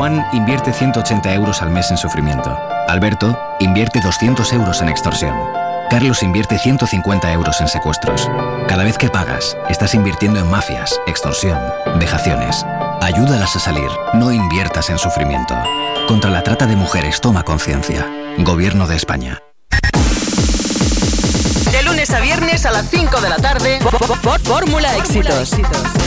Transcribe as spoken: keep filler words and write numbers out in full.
Juan invierte ciento ochenta euros al mes en sufrimiento. Alberto invierte doscientos euros en extorsión. Carlos invierte ciento cincuenta euros en secuestros. Cada vez que pagas, estás invirtiendo en mafias, extorsión, vejaciones. Ayúdalas a salir, no inviertas en sufrimiento. Contra la trata de mujeres, toma conciencia. Gobierno de España. De lunes a viernes a las cinco de la tarde, Fórmula Éxitos.